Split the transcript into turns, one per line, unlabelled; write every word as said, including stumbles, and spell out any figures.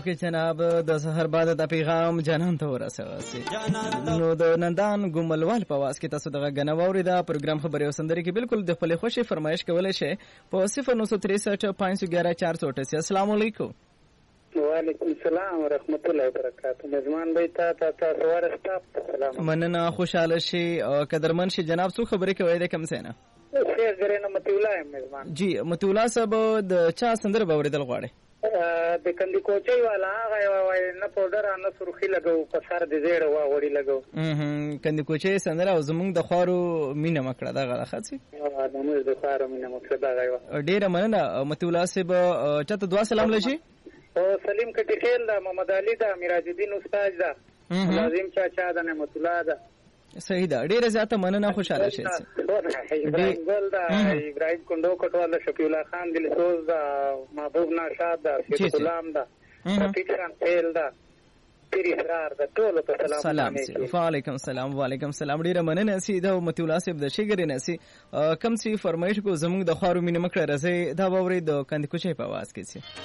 اوکې جناب د سحر بعد د پیغام جانان ته ورسوه نو د نندان ګملوال په واس کې تاسو دغه غنه ووري دا پروګرام خبري وسندري کې بالکل د خپل خوشي فرمایش کولای شي په صفر نو تین سه پانچ یک یک چار سه اٹھاسی. السلام علیکم.
وعلیکم السلام ورحمت الله وبرکاته. میزبان به تا تا تاسو ورستا. سلام.
مننه خوشاله شي او قدرمن شي جناب. څو خبرې کوي د کم سینه
شیخ غرینه متولا میزبان.
جی متولا صاحب د چا سندره به ورېدل غواړي؟
د کندي کوچي والا هغه وای نه پودر نه سرخی لګو په سر د زیړ وا وړي لګو.
اه کندي کوچي سندره او زمونږ د خارو مینه مکړه دا غلا خاصي.
اه د موږ د خارو مینه مکړه دا غوا.
ډیره مننه متولا صاحب. چاته دعا سلام لشي؟
او سلیم کټیخیل دا محمد علي دا میراج الدین استاد دا لازم چاچا دا نعمت الله دا.
صحیح ده. ډیره زیاته مننه خوشاله شئ.
ابراهیم ګل دا ابراهیم کندو کټواله شفیع الله خان دلسوز دا محبوب ناشاد دا سید غلام دا رفیق خان خیل دا پیر اسرار دا ټول په سلام
سلام سي. وعلیکم السلام. وعلیکم السلام. ډیره مننه سي دا متولا صاحب د شګری نه سي کم سي فرمایش کو زموږ د خارو مینه مکړه راځي دا باورې د کندي کوچي په واس کې سي.